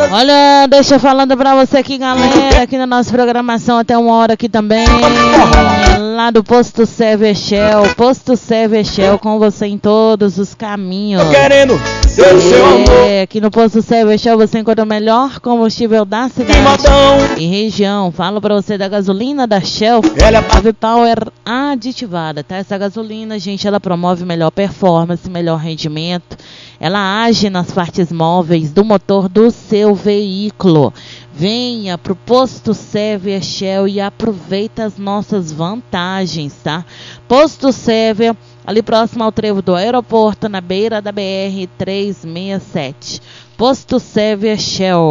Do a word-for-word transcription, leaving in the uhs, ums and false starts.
Olha, deixa eu falando pra você aqui, galera, aqui na nossa programação até uma hora aqui também, lá do Posto Serve Shell, Posto Serve Shell com você em todos os caminhos. Querendo ser o seu amor. É, aqui no Posto Serve Shell você encontra o melhor combustível da cidade e região. Falo pra você da gasolina da Shell, Love Power aditivada, tá? Essa gasolina, gente, ela promove melhor performance, melhor rendimento. Ela age nas partes móveis do motor do seu veículo. Venha pro Posto Serve Shell e aproveita as nossas vantagens, tá? Posto Serve, ali próximo ao trevo do aeroporto, na beira da B R trezentos e sessenta e sete. Posto Serve Shell.